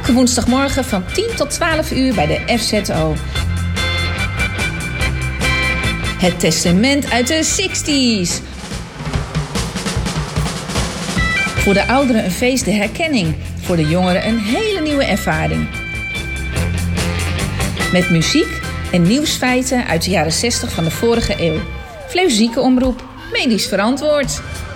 Elke woensdagmorgen van 10 tot 12 uur bij de FZO. Het testament uit de 60's. Voor de ouderen een feest der herkenning. Voor de jongeren een hele nieuwe ervaring. Met muziek en nieuwsfeiten uit de jaren 60 van de vorige eeuw. Fleuzieke omroep, medisch verantwoord.